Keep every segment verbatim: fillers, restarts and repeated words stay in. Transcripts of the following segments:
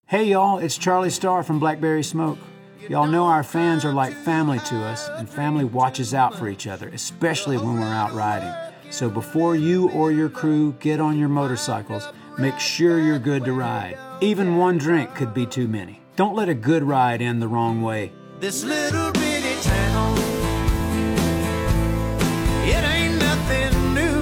Hey y'all, it's Charlie Starr from Blackberry Smoke. Y'all know our fans are like family to us, and family watches out for each other, especially when we're out riding. So before you or your crew get on your motorcycles, make sure you're good to ride. Even one drink could be too many. Don't let a good ride end the wrong way. This little bitty town, it ain't nothing new.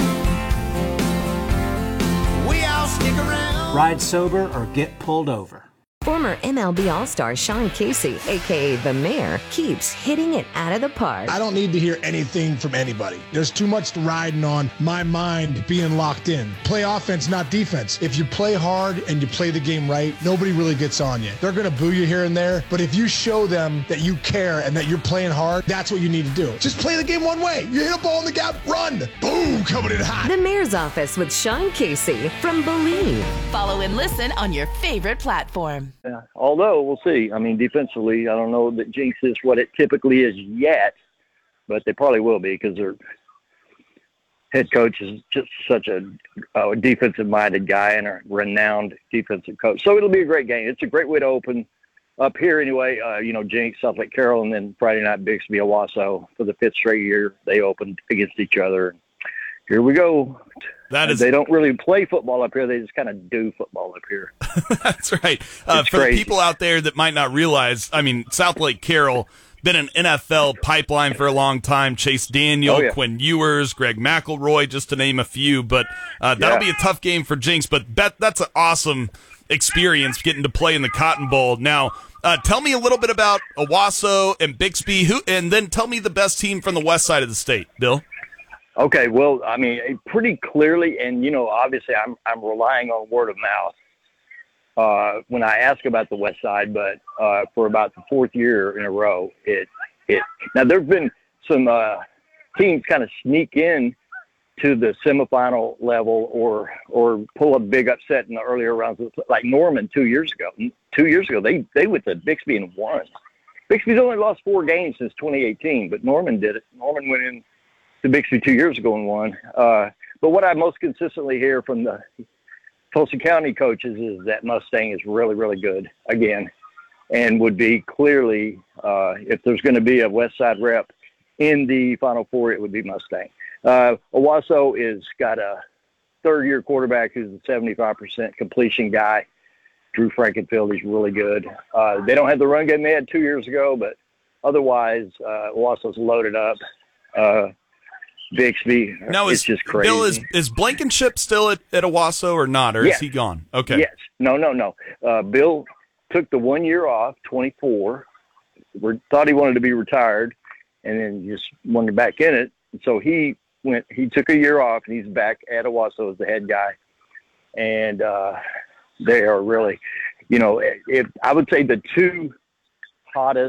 We all stick around. Ride sober or get pulled over. Former M L B All-Star Sean Casey, a k a. The Mayor, keeps hitting it out of the park. I don't need to hear anything from anybody. There's too much riding on my mind being locked in. Play offense, not defense. If you play hard and you play the game right, nobody really gets on you. They're going to boo you here and there, but if you show them that you care and that you're playing hard, that's what you need to do. Just play the game one way. You hit a ball in the gap, run. Boom, coming in hot. The Mayor's Office with Sean Casey from Believe. Follow and listen on your favorite platform. Yeah. Although, we'll see. I mean, defensively, I don't know that Jinx is what it typically is yet, but they probably will be because their head coach is just such a, a defensive-minded guy and a renowned defensive coach. So it'll be a great game. It's a great way to open up here anyway. Uh, you know, Jinx, South Lake Carroll, and then Friday night, Bixby, Owasso. For the fifth straight year, they opened against each other. Here we go. That is, they don't really play football up here. They just kind of do football up here. That's right. Uh, for crazy. the people out there that might not realize, I mean, South Lake Carroll, been an N F L pipeline for a long time. Chase Daniel, oh, yeah. Quinn Ewers, Greg McElroy, just to name a few. But uh, that'll yeah. be a tough game for Jinx. But bet that's an awesome experience getting to play in the Cotton Bowl. Now, uh, tell me a little bit about Owasso and Bixby, who, and then tell me the best team from the west side of the state, Bill. Okay, well, I mean, pretty clearly, and, you know, obviously I'm I'm relying on word of mouth uh, when I ask about the West Side, but uh, for about the fourth year in a row, it it now there have been some uh, teams kind of sneak in to the semifinal level or or pull a big upset in the earlier rounds, like Norman two years ago. Two years ago, they they went to Bixby and won. Bixby's only lost four games since twenty eighteen, but Norman did it. Norman went in to Bixby two years ago and won. Uh, but what I most consistently hear from the Tulsa County coaches is that Mustang is really, really good again, and would be clearly, uh, if there's going to be a West Side rep in the Final Four, it would be Mustang. Uh, Owasso is got a third-year quarterback who's a seventy-five percent completion guy. Drew Frankenfield, he's really good. Uh, they don't have the run game they had two years ago, but otherwise, uh, Owasso's loaded up. Uh, Bixby, now, it's is, just crazy. Bill, is, is Blankenship still at, at Owasso or not, or yes. is he gone? Okay. Yes. No, no, no. Uh, Bill took the one year off, twenty-four. We thought he wanted to be retired, and then just wanted back in it. And so he went. He took a year off, and he's back at Owasso as the head guy. And uh, they are really, you know, if I would say the two hottest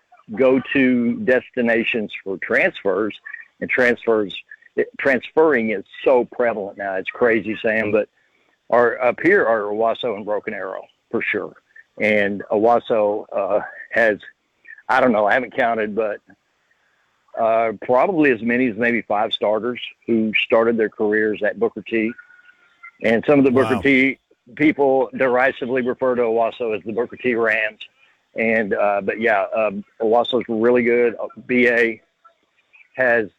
go-to destinations for transfers. And transfers, transferring is so prevalent now. It's crazy, Sam. But our up here are Owasso and Broken Arrow for sure. And Owasso uh, has, I don't know, I haven't counted, but uh, probably as many as maybe five starters who started their careers at Booker T. And some of the Booker Wow. T people derisively refer to Owasso as the Booker T Rams. And uh, but yeah, um, Owasso's really good. B A has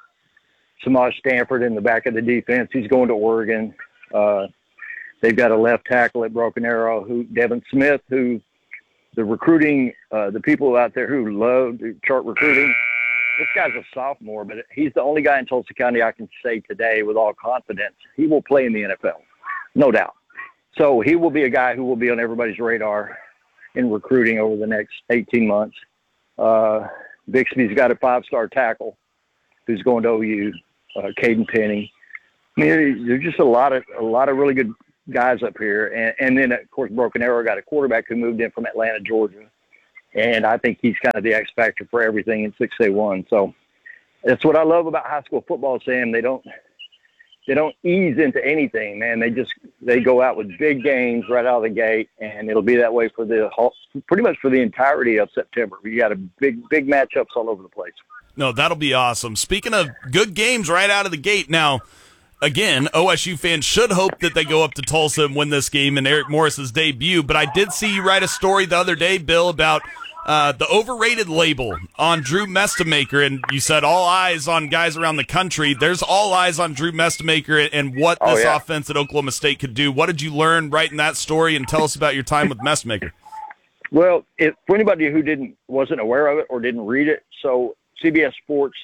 Samaj Stanford in the back of the defense. He's going to Oregon. Uh, they've got a left tackle at Broken Arrow, who Devin Smith, who the recruiting, uh, the people out there who love chart recruiting. This guy's a sophomore, but he's the only guy in Tulsa County I can say today with all confidence he will play in the N F L, no doubt. So he will be a guy who will be on everybody's radar in recruiting over the next eighteen months. Uh, Bixby's got a five-star tackle who's going to O U, uh, Caden Penny. I mean, there's just a lot of a lot of really good guys up here, and, and then of course Broken Arrow got a quarterback who moved in from Atlanta, Georgia, and I think he's kind of the X factor for everything in six A one. So that's what I love about high school football, Sam. They don't they don't ease into anything, man. They just they go out with big games right out of the gate, and it'll be that way for the whole, pretty much for the entirety of September. You got a big big matchups all over the place. No, that'll be awesome. Speaking of good games right out of the gate, now again, O S U fans should hope that they go up to Tulsa and win this game in Eric Morris's debut. But I did see you write a story the other day, Bill, about uh, the overrated label on Drew Mestemaker, and you said all eyes on guys around the country. There's all eyes on Drew Mestemaker and what Oh, this yeah. offense at Oklahoma State could do. What did you learn writing that story, and tell us about your time with Mestemaker? Well, if, for anybody who didn't wasn't aware of it or didn't read it, so C B S Sports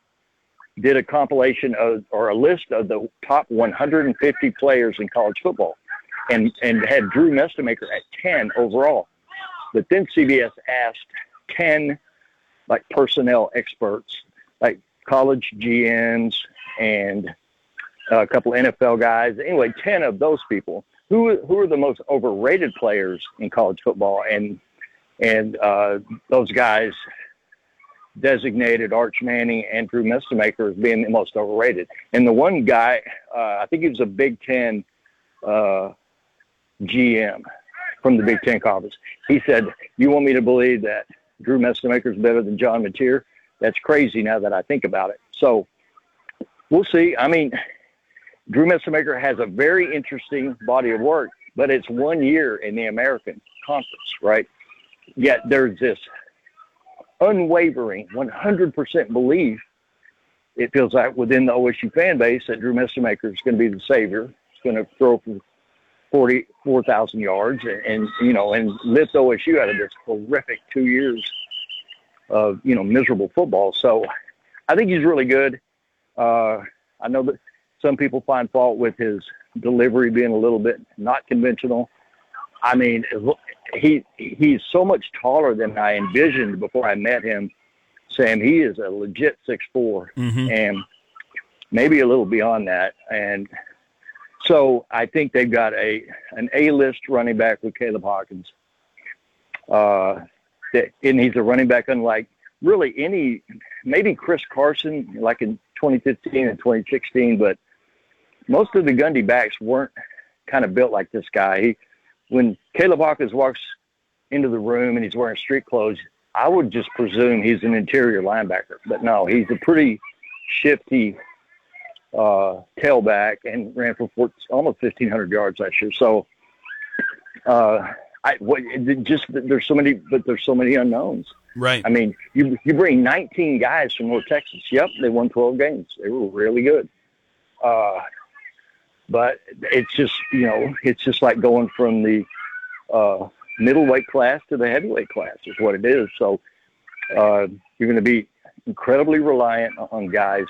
did a compilation of or a list of the top one hundred fifty players in college football, and and had Drew Mestemaker at ten overall. But then C B S asked ten like personnel experts, like college G Ms and a couple N F L guys. Anyway, ten of those people. Who who are the most overrated players in college football? And and uh, those guys designated Arch Manning and Drew Mestemaker as being the most overrated. And the one guy, uh, I think he was a Big Ten uh, G M from the Big Ten Conference. He said, "You want me to believe that Drew Mestemaker is better than John Mateer? That's crazy now that I think about it." So we'll see. I mean, Drew Mestemaker has a very interesting body of work, but it's one year in the American Conference, right? Yet there's this unwavering one hundred percent belief, it feels like, within the O S U fan base that Drew Mestemaker is going to be the savior. He's going to throw for forty-four thousand yards and, and, you know, and lift O S U out of this horrific two years of, you know, miserable football. So I think he's really good. Uh, I know that some people find fault with his delivery being a little bit not conventional. I mean, he he's so much taller than I envisioned before I met him, Sam. He is a legit six foot four, Mm-hmm. and maybe a little beyond that. And so I think they've got a an A-list running back with Caleb Hawkins. Uh, that, and he's a running back unlike really any, maybe Chris Carson, like in twenty fifteen and twenty sixteen, but most of the Gundy backs weren't kind of built like this guy. He, when Caleb Hawkins walks into the room and he's wearing street clothes, I would just presume he's an interior linebacker. But no, he's a pretty shifty uh, tailback and ran for four, almost fifteen hundred yards last year. So uh, I what, it just there's so many, but there's so many unknowns. Right. I mean, you you bring nineteen guys from North Texas. Yep, they won twelve games. They were really good. Uh, but it's just, you know, it's just like going from the uh, middleweight class to the heavyweight class is what it is. So uh, you're going to be incredibly reliant on guys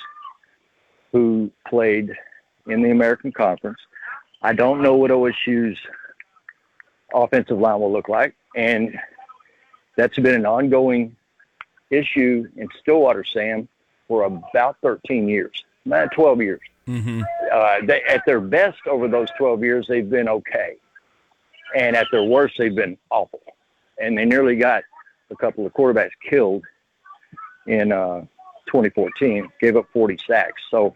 who played in the American Conference. I don't know what O S U's offensive line will look like, and that's been an ongoing issue in Stillwater, Sam, for about thirteen years, not twelve years. Mm-hmm. Uh, they, at their best over those twelve years, they've been okay. And at their worst, they've been awful. And they nearly got a couple of quarterbacks killed in uh, twenty fourteen, gave up forty sacks. So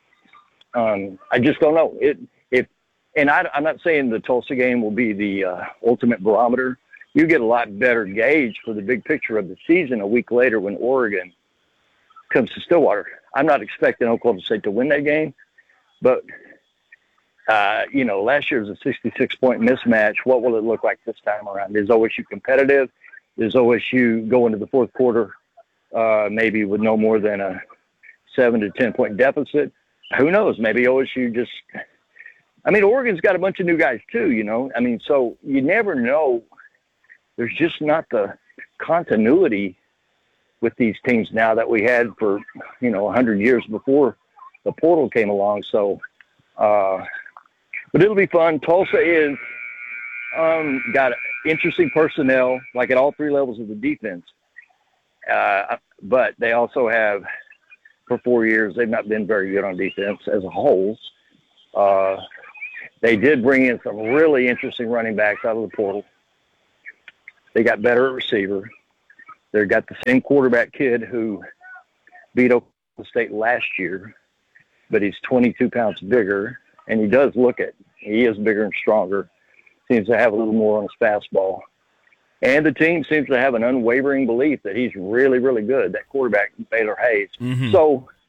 um, I just don't know. It, if, and I, I'm not saying the Tulsa game will be the uh, ultimate barometer. You get a lot better gauge for the big picture of the season a week later when Oregon comes to Stillwater. I'm not expecting Oklahoma State to win that game, but, uh, you know, last year was a sixty-six point mismatch. What will it look like this time around? Is O S U competitive? Is O S U go into the fourth quarter uh, maybe with no more than a seven to ten point deficit? Who knows? Maybe O S U just – I mean, Oregon's got a bunch of new guys too, you know. I mean, so you never know. There's just not the continuity with these teams now that we had for, you know, one hundred years before the portal came along. So, uh, but it'll be fun. Tulsa is um, got interesting personnel, like at all three levels of the defense. Uh, but they also have, for four years, they've not been very good on defense as a whole. Uh, they did bring in some really interesting running backs out of the portal. They got better at receiver. They've got the same quarterback kid who beat Oklahoma State last year, but he's twenty-two pounds bigger, and he does look it. He is bigger and stronger. Seems to have a little more on his fastball. And the team seems to have an unwavering belief that he's really, really good, that quarterback, Baylor Hayes. Mm-hmm. So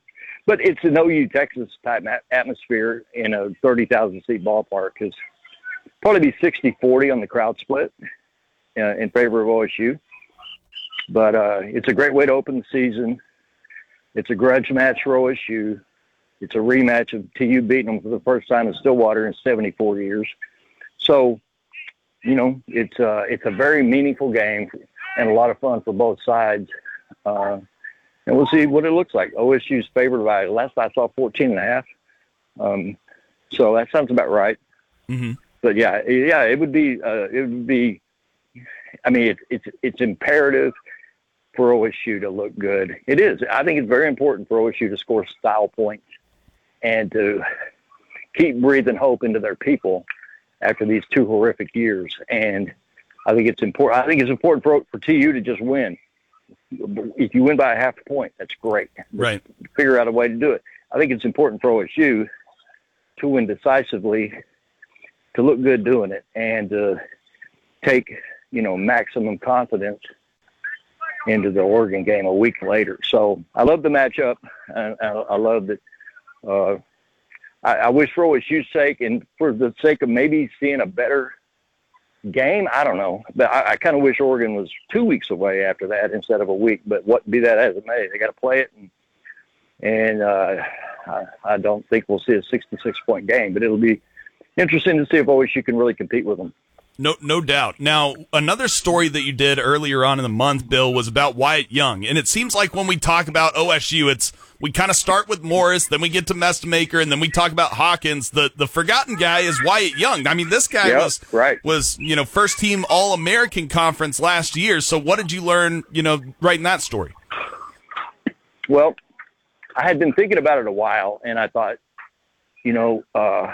but it's an O U Texas type atmosphere in a thirty thousand seat ballpark. It's probably be sixty forty on the crowd split uh, in favor of O S U. But uh, it's a great way to open the season. It's a grudge match for O S U. It's a rematch of T U beating them for the first time in Stillwater in seventy-four years. So, you know, it's uh, it's a very meaningful game and a lot of fun for both sides. Uh, and we'll see what it looks like. O S U's favored by, last I saw, fourteen and a half. Um, so that sounds about right. Mm-hmm. But yeah, yeah, it would be, uh, it would be, I mean, it, it's, it's imperative for O S U to look good. It is. I think it's very important for O S U to score style points and to keep breathing hope into their people after these two horrific years. And I think it's important. I think it's important for, for T U to just win. If you win by a half a point, that's great. Right. Figure out a way to do it. I think it's important for O S U to win decisively, to look good doing it, and to take, you know, maximum confidence into the Oregon game a week later. So I love the matchup. I, I, I love that. Uh, I, I wish for O S U's sake and for the sake of maybe seeing a better game, I don't know. But I, I kind of wish Oregon was two weeks away after that instead of a week. But what be that as it may, they got to play it. And, and uh, I, I don't think we'll see a sixty-six point game, but it'll be interesting to see if O S U can really compete with them. No, no doubt. Now, another story that you did earlier on in the month, Bill, was about Wyatt Young. And it seems like when we talk about O S U, it's we kind of start with Morris, then we get to Mestemaker, and then we talk about Hawkins. The the forgotten guy is Wyatt Young. I mean, this guy yep, was right. was you know first team All American Conference last year. So what did you learn? You know, right in that story. Well, I had been thinking about it a while, and I thought, you know. Uh,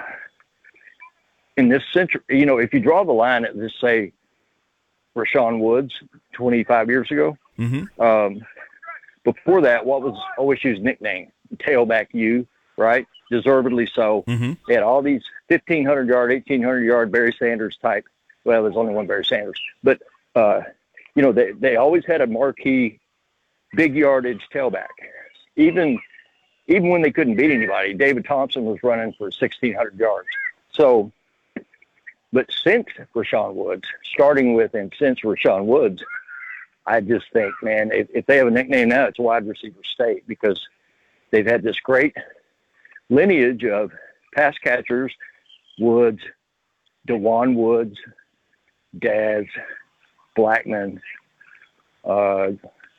In this century, you know, if you draw the line at just say Rashawn Woods twenty-five years ago, mm-hmm. um, before that, what was O S U's nickname? Tailback U, right? Deservedly so. Mm-hmm. They had all these fifteen hundred yard, eighteen hundred yard Barry Sanders type. Well, there's only one Barry Sanders, but uh, you know, they they always had a marquee, big yardage tailback. Even even when they couldn't beat anybody, David Thompson was running for sixteen hundred yards. So. But since Rashawn Woods, starting with and since Rashawn Woods, I just think, man, if, if they have a nickname now, it's wide receiver state, because they've had this great lineage of pass catchers, Woods, DeJuan Woods, Daz, Blackman, uh,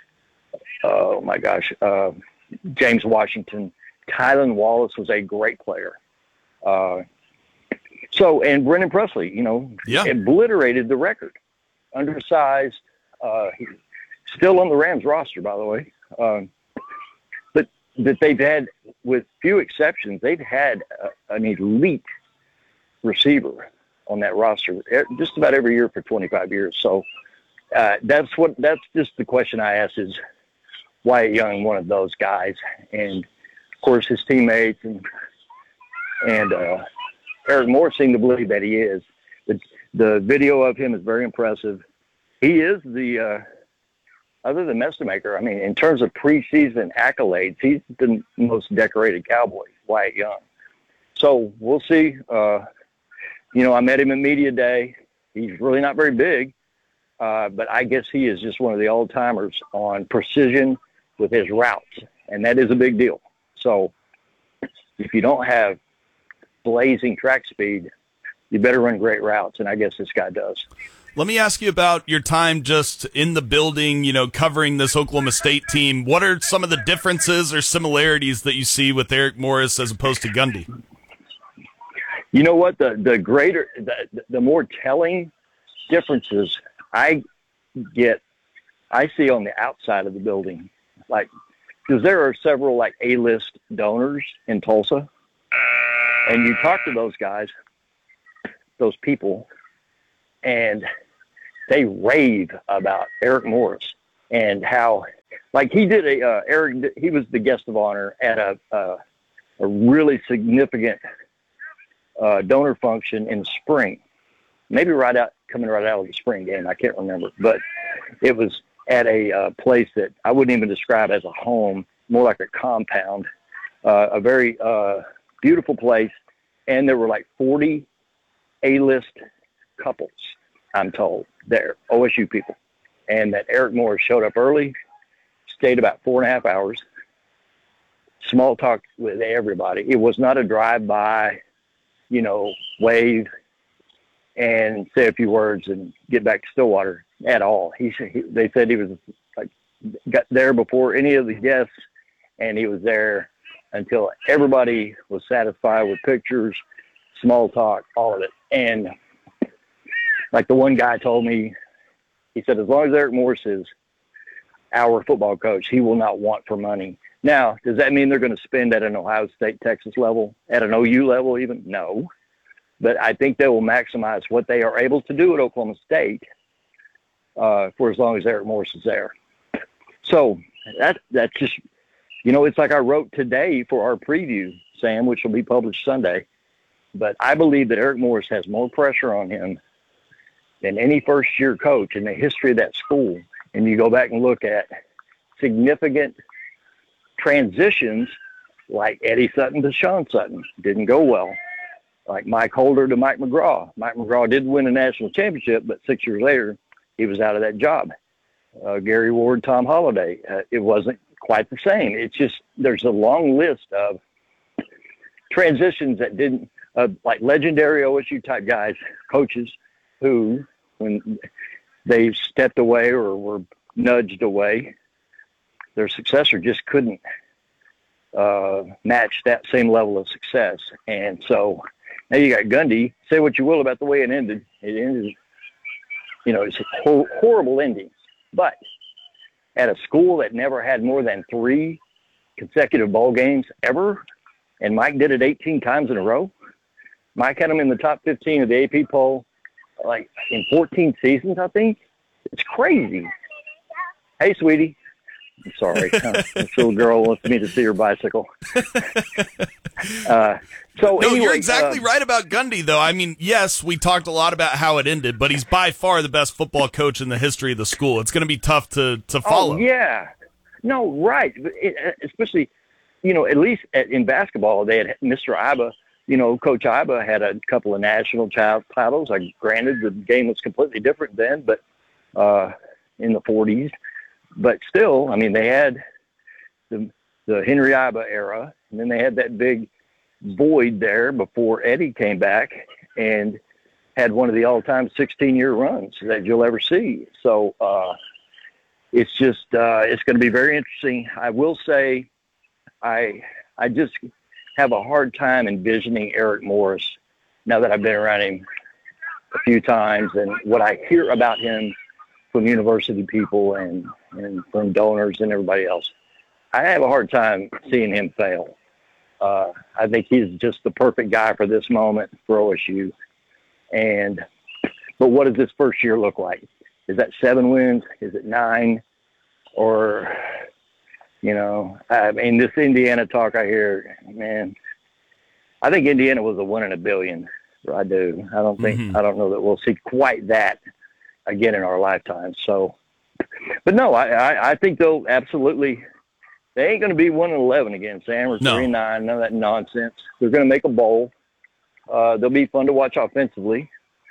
oh my gosh, uh, James Washington. Kylan Wallace was a great player. Uh, So, and Brennan Presley, you know, yeah. obliterated the record. Undersized, uh, he's still on the Rams roster, by the way. Um, but that they've had, with few exceptions, they've had a, an elite receiver on that roster just about every year for twenty-five years. So uh, that's what, that's just the question I ask is Wyatt Young, one of those guys. And of course his teammates and, and, uh, Eric Moore seemed to believe that he is. The, the video of him is very impressive. He is the, uh, other than Mestemaker, I mean, in terms of preseason accolades, he's the most decorated Cowboy, Wyatt Young. So we'll see. Uh, you know, I met him at Media Day. He's really not very big, uh, but I guess he is just one of the old-timers on precision with his routes, and that is a big deal. So if you don't have blazing track speed, you better run great routes, and I guess this guy does. Let me ask you about your time just in the building, you know, covering this Oklahoma State team. What are some of the differences or similarities that you see with Eric Morris as opposed to Gundy? You know what? The the greater, the, the more telling differences I get, I see on the outside of the building. Like, because there are several, like, A-list donors in Tulsa. And you talk to those guys, those people, and they rave about Eric Morris and how, like he did a, uh, Eric, he was the guest of honor at a, uh, a really significant uh, donor function in the spring, maybe right out, coming right out of the spring game. I can't remember, but it was at a uh, place that I wouldn't even describe as a home, more like a compound. uh, a very uh, beautiful place, and there were like forty A-list couples, I'm told, there, O S U people, and that Eric Morris showed up early, stayed about four and a half hours, small talk with everybody. It was not a drive-by, you know, wave and say a few words and get back to Stillwater at all. He, he they said he was like got there before any of the guests, and he was there until everybody was satisfied with pictures, small talk, all of it. And like the one guy told me, he said, as long as Eric Morris is our football coach, he will not want for money. Now, does that mean they're going to spend at an Ohio State, Texas level, at an O U level even? No. But I think they will maximize what they are able to do at Oklahoma State uh, for as long as Eric Morris is there. So that that's just, you know, it's like I wrote today for our preview, Sam, which will be published Sunday. But I believe that Eric Morris has more pressure on him than any first-year coach in the history of that school. And you go back and look at significant transitions like Eddie Sutton to Sean Sutton. Didn't go well. Like Mike Holder to Mike McGraw. Mike McGraw did win a national championship, but six years later, he was out of that job. Uh, Gary Ward, Tom Holliday. Uh, it wasn't quite the same. It's just there's a long list of transitions that didn't, uh, like legendary O S U type guys, coaches, who, when they stepped away or were nudged away, their successor just couldn't uh, match that same level of success. And so now you got Gundy. Say what you will about the way it ended. It ended, you know, it's a hor- horrible ending. But at a school that never had more than three consecutive bowl games ever, and Mike did it eighteen times in a row. Mike had him in the top fifteen of the A P poll, like in fourteen seasons, I think. It's crazy. Hey, sweetie. I'm sorry. uh, this little girl wants me to see her bicycle. uh, so no, anyway, you're exactly uh, right about Gundy, though. I mean, yes, we talked a lot about how it ended, but he's by far the best football coach in the history of the school. It's going to be tough to, to follow. Oh, yeah. No, right. It, especially, you know, at least at, in basketball, they had Mister Iba. You know, Coach Iba had a couple of national child titles. Like, granted, the game was completely different then, but uh, in the forties. But still, I mean, they had the the Henry Iba era, and then they had that big void there before Eddie came back and had one of the all-time sixteen-year runs that you'll ever see. So uh, it's just uh, it's going to be very interesting. I will say, I I just have a hard time envisioning Eric Morris now that I've been around him a few times, and what I hear about him from university people and, and from donors and everybody else. I have a hard time seeing him fail. Uh, I think he's just the perfect guy for this moment for O S U. And, but what does this first year look like? Is that seven wins? Is it nine? Or, you know, I mean, this Indiana talk I hear, man, I think Indiana was a one in a billion. I do. I don't think, mm-hmm. I don't know that we'll see quite that again in our lifetime. So, but no, I, I, I think they'll absolutely, they ain't going to be one and eleven again, Sam, or no. three and nine, none of that nonsense. They're going to make a bowl. Uh, they'll be fun to watch offensively.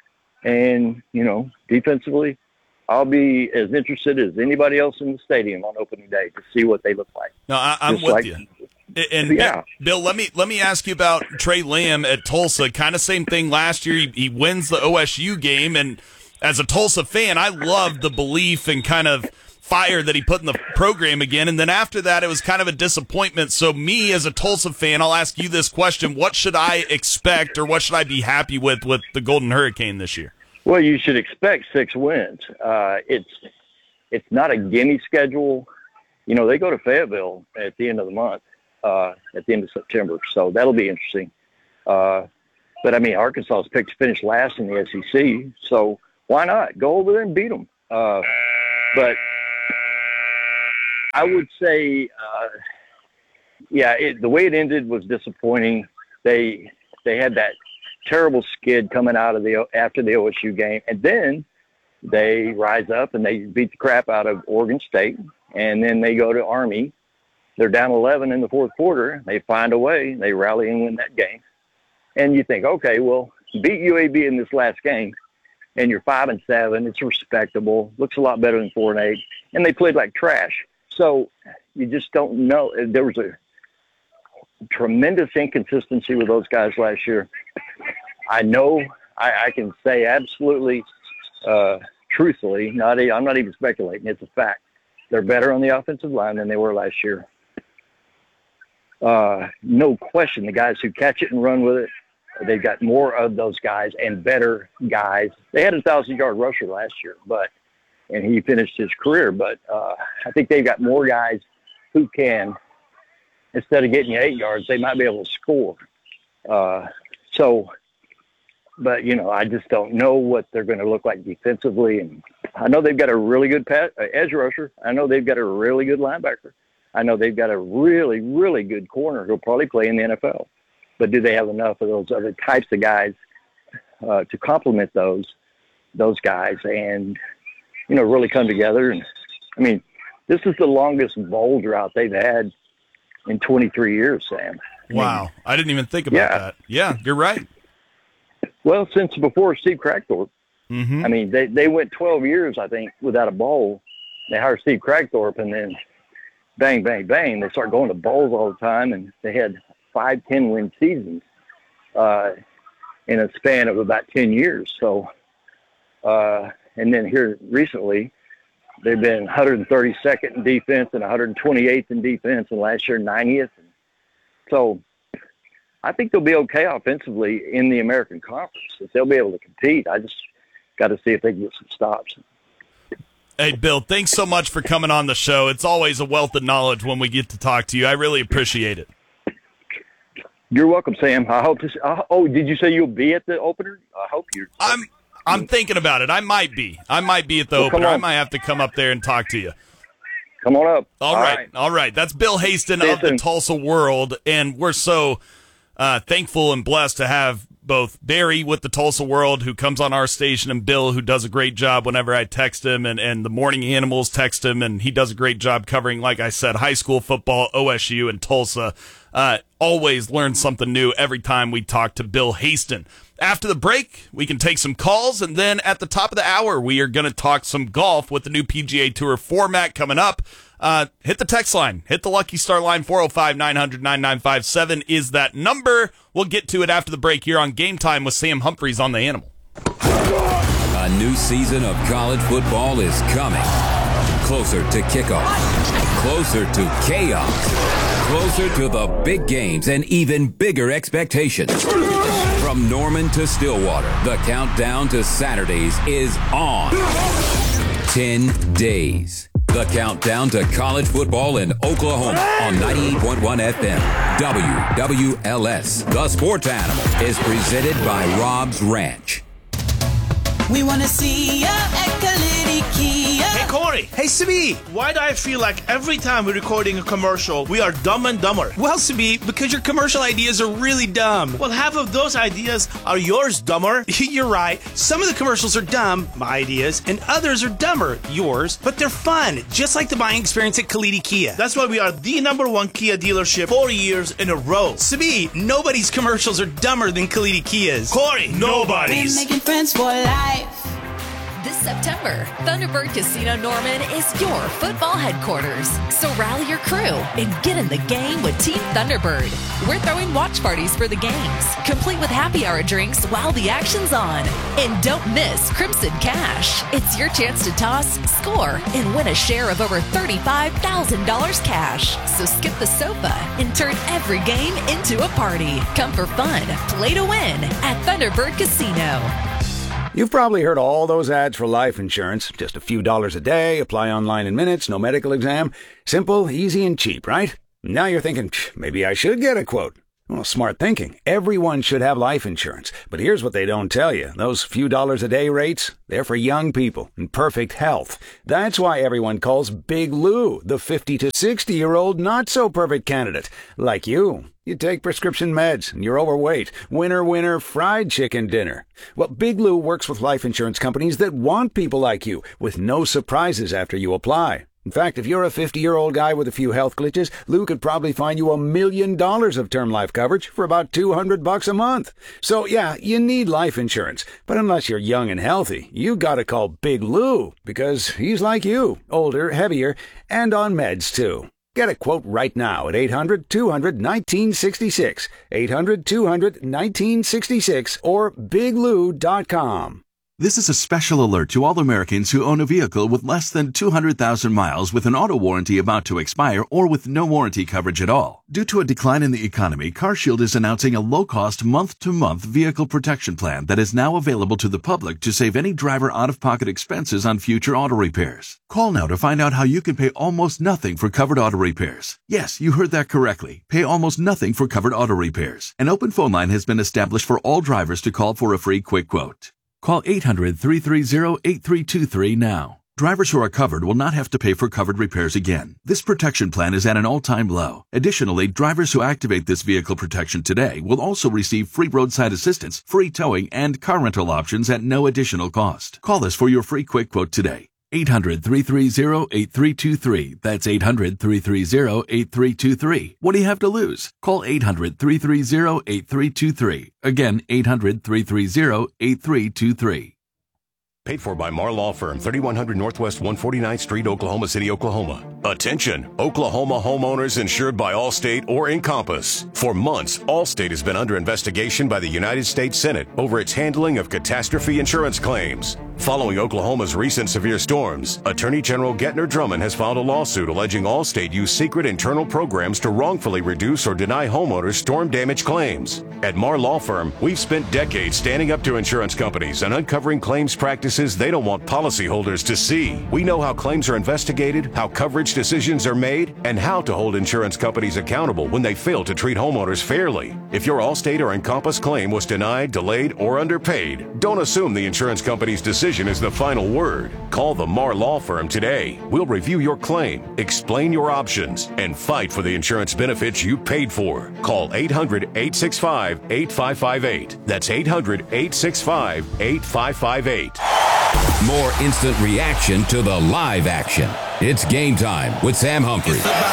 And, you know, defensively, I'll be as interested as anybody else in the stadium on opening day to see what they look like. No, I, I'm Just with like, you. And yeah. Bill, let me let me ask you about Trey Lamb at Tulsa. Kind of same thing last year. He, he wins the O S U game, and as a Tulsa fan, I loved the belief and kind of fire that he put in the program again. And then after that, it was kind of a disappointment. So me as a Tulsa fan, I'll ask you this question. What should I expect, or what should I be happy with with the Golden Hurricane this year? Well, you should expect six wins. Uh, it's it's not a gimme schedule. You know, they go to Fayetteville at the end of the month, uh, at the end of September. So that'll be interesting. Uh, but, I mean, Arkansas is picked to finish last in the S E C. So why not? Go over there and beat them. Uh, but I would say, uh, yeah, it, the way it ended was disappointing. They they had that terrible skid coming out of the after the O S U game, and then they rise up and they beat the crap out of Oregon State, and then they go to Army they're down eleven in the fourth quarter. They find a way. They rally and win that game. And you think, okay, well, beat U A B in this last game, and you're five and seven. It's respectable. Looks a lot better than four and eight. And they played like trash. So you just don't know. There was a tremendous inconsistency with those guys last year. I know I, I can say absolutely, uh, truthfully, not a, I'm not even speculating. It's a fact. They're better on the offensive line than they were last year. Uh, no question. The guys who catch it and run with it, they've got more of those guys and better guys. They had a thousand-yard rusher last year, but and he finished his career. But uh, I think they've got more guys who can, instead of getting you eight yards, they might be able to score. Uh, so, but, you know, I just don't know what they're going to look like defensively. And I know they've got a really good pass, uh, edge rusher. I know they've got a really good linebacker. I know they've got a really, really good corner who'll probably play in the N F L. But do they have enough of those other types of guys uh, to complement those those guys and, you know, really come together? And I mean, this is the longest bowl drought they've had in twenty-three years, Sam. I Wow. mean, I didn't even think about yeah. that. Yeah, you're right. Well, since before Steve Cragthorpe. Mm-hmm. I mean, they, they went twelve years, I think, without a bowl. They hired Steve Cragthorpe, and then bang, bang, bang, they start going to bowls all the time, and they had five, ten-win seasons uh, in a span of about ten years. So, uh, and then here recently, they've been one hundred thirty-second in defense and one hundred twenty-eighth in defense, and last year ninetieth. So I think they'll be okay offensively in the American Conference. If they'll be able to compete, I just got to see if they can get some stops. Hey, Bill, thanks so much for coming on the show. It's always a wealth of knowledge when we get to talk to you. I really appreciate it. You're welcome, Sam. I hope to see, uh, oh, did you say you'll be at the opener? I hope you're. I'm I'm thinking about it. I might be. I might be at the Well, come opener. I on. might have to come up there and talk to you. Come on up. All, All right. right. All right. That's Bill Haston of the Tulsa World, and we're so uh, thankful and blessed to have both Barry with the Tulsa World, who comes on our station, and Bill, who does a great job whenever I text him, and, and the Morning Animals text him, and he does a great job covering, like I said, high school football, O S U, and Tulsa. Uh, always learn something new every time we talk to Bill Haston. After the break, we can take some calls, and then at the top of the hour, we are going to talk some golf with the new P G A Tour format coming up. Uh, hit the text line. Hit the Lucky Star line. four oh five, nine hundred, ninety-nine fifty-seven is that number. We'll get to it after the break here on Game Time with Sam Humphreys on The Animal. A new season of college football is coming. Closer to kickoff. Closer to chaos. Closer to the big games and even bigger expectations. From Norman to Stillwater, the countdown to Saturdays is on. Ten days. The countdown to college football in Oklahoma on ninety-eight point one F M. W W L S. The Sports Animal is presented by Rob's Ranch. We want to see ya at Kalidi Kia. Hey, Corey. Hey, Sibi. Why do I feel like every time we're recording a commercial, we are dumb and dumber? Well, Sibi, because your commercial ideas are really dumb. Well, half of those ideas are yours, dumber. You're right. Some of the commercials are dumb, my ideas, and others are dumber, yours, but they're fun, just like the buying experience at Kalidi Kia. That's why we are the number one Kia dealership four years in a row. Sibi, nobody's commercials are dumber than Kalidi Kia's. Corey, nobody's. We're making friends for life. This September, Thunderbird Casino Norman is your football headquarters. So rally your crew and get in the game with Team Thunderbird. We're throwing watch parties for the games, complete with happy hour drinks while the action's on. And don't miss Crimson Cash. It's your chance to toss, score, and win a share of over thirty-five thousand dollars cash. So skip the sofa and turn every game into a party. Come for fun, play to win at Thunderbird Casino. You've probably heard all those ads for life insurance. Just a few dollars a day, apply online in minutes, no medical exam. Simple, easy, and cheap, right? Now you're thinking, maybe I should get a quote. Well, smart thinking. Everyone should have life insurance. But here's what they don't tell you. Those few dollars a day rates, they're for young people in perfect health. That's why everyone calls Big Lou the fifty to sixty-year-old not-so-perfect candidate. Like you. You take prescription meds, and you're overweight. Winner, winner, fried chicken dinner. Well, Big Lou works with life insurance companies that want people like you, with no surprises after you apply. In fact, if you're a fifty-year-old guy with a few health glitches, Lou could probably find you a million dollars of term life coverage for about two hundred bucks a month. So yeah, you need life insurance. But unless you're young and healthy, you gotta call Big Lou, because he's like you, older, heavier, and on meds too. Get a quote right now at eight hundred, two hundred, nineteen sixty-six, eight hundred, two hundred, nineteen sixty-six, or big lou dot com. This is a special alert to all Americans who own a vehicle with less than two hundred thousand miles with an auto warranty about to expire or with no warranty coverage at all. Due to a decline in the economy, CarShield is announcing a low-cost month-to-month vehicle protection plan that is now available to the public to save any driver out-of-pocket expenses on future auto repairs. Call now to find out how you can pay almost nothing for covered auto repairs. Yes, you heard that correctly. Pay almost nothing for covered auto repairs. An open phone line has been established for all drivers to call for a free quick quote. Call eight hundred, three three zero, eight three two three now. Drivers who are covered will not have to pay for covered repairs again. This protection plan is at an all-time low. Additionally, drivers who activate this vehicle protection today will also receive free roadside assistance, free towing, and car rental options at no additional cost. Call us for your free quick quote today. eight hundred, three three zero, eight three two three. That's eight hundred, three three zero, eight three two three. What do you have to lose? Call eight hundred, three three zero, eight three two three. Again, eight hundred, three three zero, eight three two three. Paid for by Mar Law Firm, thirty-one hundred Northwest one forty-ninth Street, Oklahoma City, Oklahoma. Attention, Oklahoma homeowners insured by Allstate or Encompass. For months, Allstate has been under investigation by the United States Senate over its handling of catastrophe insurance claims. Following Oklahoma's recent severe storms, Attorney General Gettner Drummond has filed a lawsuit alleging Allstate used secret internal programs to wrongfully reduce or deny homeowners storm damage claims. At Mar Law Firm, we've spent decades standing up to insurance companies and uncovering claims practices they don't want policyholders to see. We know how claims are investigated, how coverage decisions are made, and how to hold insurance companies accountable when they fail to treat homeowners fairly. If your Allstate or Encompass claim was denied, delayed, or underpaid, don't assume the insurance company's decision is the final word. Call the Mar Law Firm today. We'll review your claim, explain your options, and fight for the insurance benefits you paid for. Call eight hundred, eight six five, eight five five eight. That's eight hundred, eight six five, eight five five eight. More instant reaction to the live action. It's Game Time with Sam Humphrey.